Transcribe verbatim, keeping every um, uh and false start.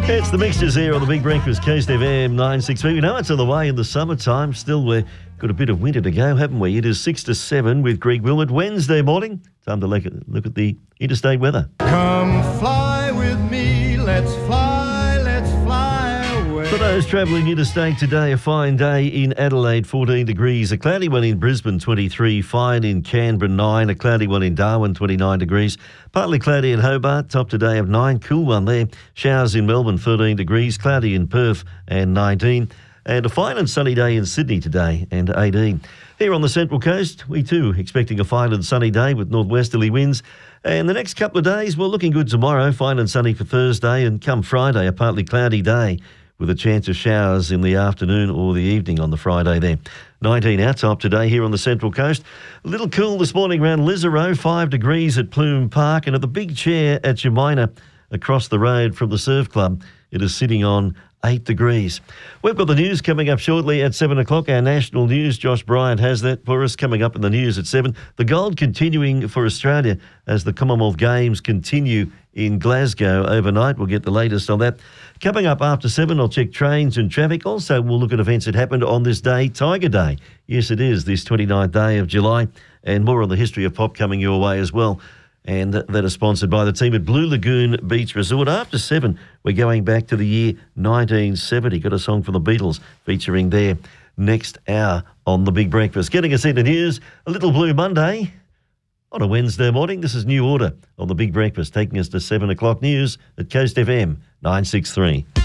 It's the mixtures here on the Big Breakfast, Coast F M nine six three. We know it's on the way in the summertime. Still, we've got a bit of winter to go, haven't we? It is six to seven with Greg Wilmot. Wednesday morning. Time to look at, look at the interstate weather. Come fly with me, let's fly, let's fly away. For those travelling interstate today, a fine day in Adelaide, fourteen degrees. A cloudy one in Brisbane, twenty-three. Fine in Canberra, nine. A cloudy one in Darwin, twenty-nine degrees. Partly cloudy in Hobart, top today of nine. Cool one there. Showers in Melbourne, thirteen degrees. Cloudy in Perth and nineteen. And a fine and sunny day in Sydney today and eighteen. Here on the Central Coast, we too expecting a fine and sunny day with northwesterly winds. And the next couple of days, well, looking good tomorrow. Fine and sunny for Thursday, and come Friday, a partly cloudy day with a chance of showers in the afternoon or the evening on the Friday there. nineteen our top today here on the Central Coast. A little cool this morning around Lisarow, five degrees at Plume Park, and at the Big Chair at Jemina across the road from the Surf Club, it is sitting on eight degrees. We've got the news coming up shortly at seven o'clock. Our national news, Josh Bryant has that for us coming up in the news at seven. The gold continuing for Australia as the Commonwealth Games continue in Glasgow overnight. We'll get the latest on that. Coming up after seven, I'll check trains and traffic. Also, we'll look at events that happened on this day, Tiger Day. Yes, it is, this twenty-ninth day of July. And more on the history of pop coming your way as well. And that is sponsored by the team at Blue Lagoon Beach Resort. After seven, we're going back to the year nineteen seventy. Got a song from the Beatles featuring there next hour on The Big Breakfast. Getting us into news, a little Blue Monday on a Wednesday morning. This is New Order on The Big Breakfast, taking us to seven o'clock news at Coast F M nine six three.